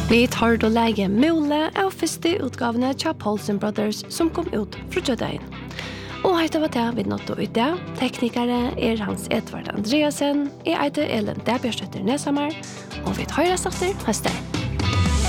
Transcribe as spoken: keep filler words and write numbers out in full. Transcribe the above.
Vi tar då läge Mole av första utgavene av Paulsen Brothers som kom ut från Jødain. Og hette var det vi nått ut det. Teknikere er Hans Edvard Andreasen, jeg heter Ellen Derbjørstøtter Nesamar, og vi tar oss etter høsten.